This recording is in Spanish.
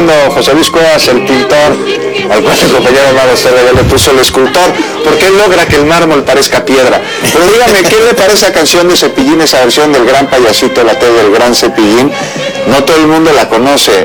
cuando José Luis Cuevas, el pintor, al cual el compañero Mario Cervera le puso el escultor, porque él logra que el mármol parezca piedra. Pero dígame, ¿qué le parece esa canción de Cepillín, esa versión del gran payasito, la T del gran Cepillín? No todo el mundo la conoce.